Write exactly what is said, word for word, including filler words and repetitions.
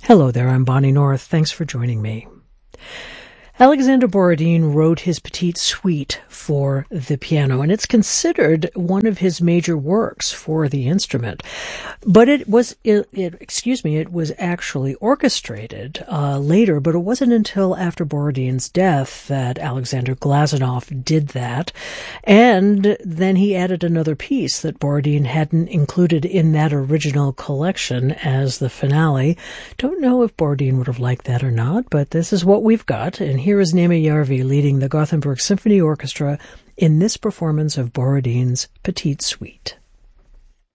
Hello there, I'm Bonnie North. Thanks for joining me. Alexander Borodin wrote his Petite Suite for the piano, and it's considered one of his major works for the instrument. But it was, it, it, excuse me, it was actually orchestrated uh, later, but it wasn't until after Borodin's death that Alexander Glazunov did that. And then he added another piece that Borodin hadn't included in that original collection as the finale. Don't know if Borodin would have liked that or not, but this is what we've got. And here is Naima Järvi leading the Gothenburg Symphony Orchestra in this performance of Borodin's Petite Suite.